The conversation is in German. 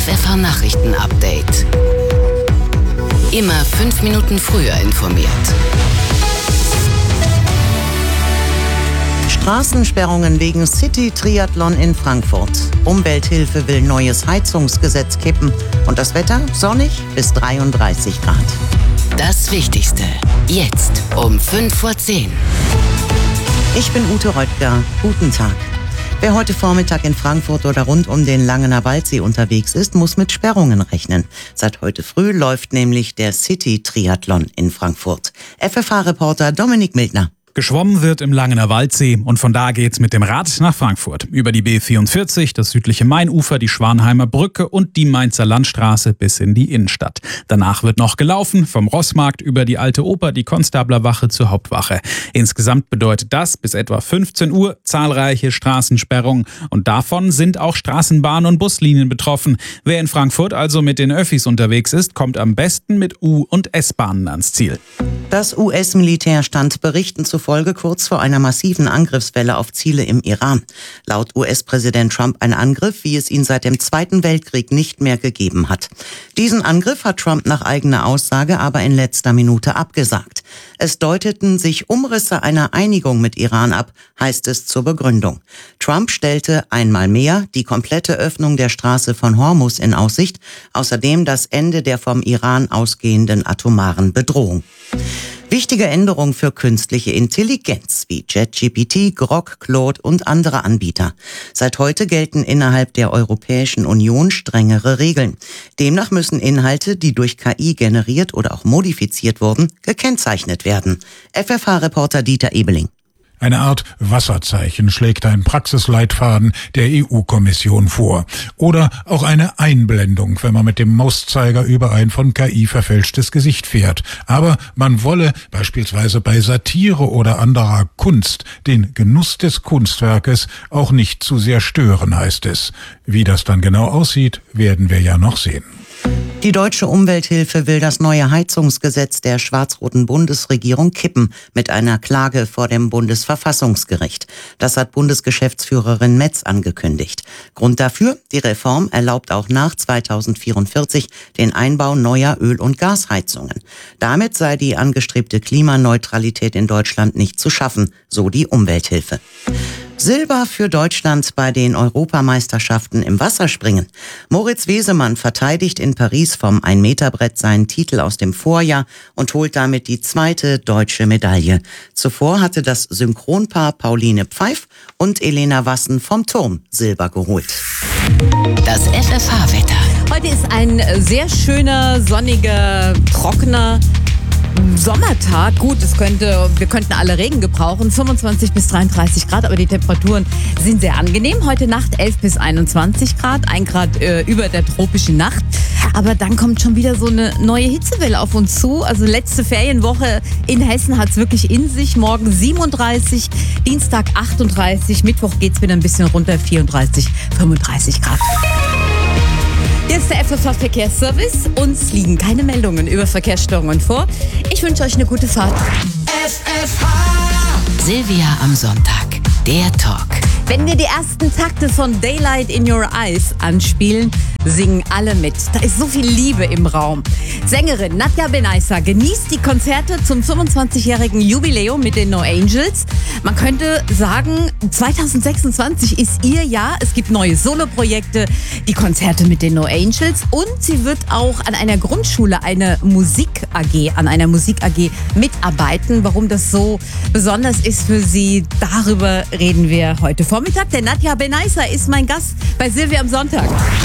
FFH Nachrichten Update. Immer 5 Minuten früher informiert. Straßensperrungen wegen City-Triathlon in Frankfurt. Umwelthilfe will neues Heizungsgesetz kippen. Und das Wetter sonnig bis 33 Grad. Das Wichtigste jetzt um 5:10 Uhr. Ich bin Ute Reutger. Guten Tag. Wer heute Vormittag in Frankfurt oder rund um den Langener Waldsee unterwegs ist, muss mit Sperrungen rechnen. Seit heute früh läuft nämlich der City-Triathlon in Frankfurt. FFH-Reporter Dominik Mildner. Geschwommen wird im Langener Waldsee und von da geht's mit dem Rad nach Frankfurt. Über die B44, das südliche Mainufer, die Schwanheimer Brücke und die Mainzer Landstraße bis in die Innenstadt. Danach wird noch gelaufen, vom Rossmarkt über die Alte Oper, die Konstablerwache zur Hauptwache. Insgesamt bedeutet das bis etwa 15 Uhr zahlreiche Straßensperrungen und davon sind auch Straßenbahn- und Buslinien betroffen. Wer in Frankfurt also mit den Öffis unterwegs ist, kommt am besten mit U- und S-Bahnen ans Ziel. Das US-Militär stand Berichten zufolge kurz vor einer massiven Angriffswelle auf Ziele im Iran. Laut US-Präsident Trump ein Angriff, wie es ihn seit dem Zweiten Weltkrieg nicht mehr gegeben hat. Diesen Angriff hat Trump nach eigener Aussage aber in letzter Minute abgesagt. Es deuteten sich Umrisse einer Einigung mit Iran ab, heißt es zur Begründung. Trump stellte einmal mehr die komplette Öffnung der Straße von Hormuz in Aussicht, außerdem das Ende der vom Iran ausgehenden atomaren Bedrohung. Wichtige Änderung für künstliche Intelligenz wie ChatGPT, Grok, Claude und andere Anbieter. Seit heute gelten innerhalb der Europäischen Union strengere Regeln. Demnach müssen Inhalte, die durch KI generiert oder auch modifiziert wurden, gekennzeichnet werden. FFH-Reporter Dieter Ebeling. Eine Art Wasserzeichen schlägt ein Praxisleitfaden der EU-Kommission vor. Oder auch eine Einblendung, wenn man mit dem Mauszeiger über ein von KI verfälschtes Gesicht fährt. Aber man wolle beispielsweise bei Satire oder anderer Kunst den Genuss des Kunstwerkes auch nicht zu sehr stören, heißt es. Wie das dann genau aussieht, werden wir ja noch sehen. Die deutsche Umwelthilfe will das neue Heizungsgesetz der schwarz-roten Bundesregierung kippen mit einer Klage vor dem Bundesverfassungsgericht. Das hat Bundesgeschäftsführerin Metz angekündigt. Grund dafür: die Reform erlaubt auch nach 2044 den Einbau neuer Öl- und Gasheizungen. Damit sei die angestrebte Klimaneutralität in Deutschland nicht zu schaffen, so die Umwelthilfe. Silber für Deutschland bei den Europameisterschaften im Wasserspringen. Moritz Wesemann verteidigt in Paris vom 1-Meter-Brett seinen Titel aus dem Vorjahr und holt damit die 2. deutsche Medaille. Zuvor hatte das Synchronpaar Pauline Pfeif und Elena Wassen vom Turm Silber geholt. Das FFH-Wetter. Heute ist ein sehr schöner, sonniger, trockener Sommertag. Gut, wir könnten alle Regen gebrauchen. 25 bis 33 Grad, aber die Temperaturen sind sehr angenehm. Heute Nacht 11 bis 21 Grad, 1 Grad über der tropischen Nacht. Aber dann kommt schon wieder so eine neue Hitzewelle auf uns zu. Also letzte Ferienwoche in Hessen hat es wirklich in sich. Morgen 37, Dienstag 38, Mittwoch geht es wieder ein bisschen runter, 34, 35 Grad. Hier ist der FFH-Verkehrsservice. Uns liegen keine Meldungen über Verkehrsstörungen vor. Ich wünsche euch eine gute Fahrt. FFH Silvia am Sonntag. Der Talk. Wenn wir die ersten Takte von Daylight in Your Eyes anspielen, singen alle mit. Da ist so viel Liebe im Raum. Sängerin Nadja Benaissa genießt die Konzerte zum 25-jährigen Jubiläum mit den No Angels. Man könnte sagen, 2026 ist ihr Jahr. Es gibt neue Soloprojekte, die Konzerte mit den No Angels und sie wird auch an einer Grundschule an einer Musik AG mitarbeiten. Warum das so besonders ist für sie, darüber reden wir heute Vormittag. Der Nadja Benaissa ist mein Gast bei Silvia am Sonntag.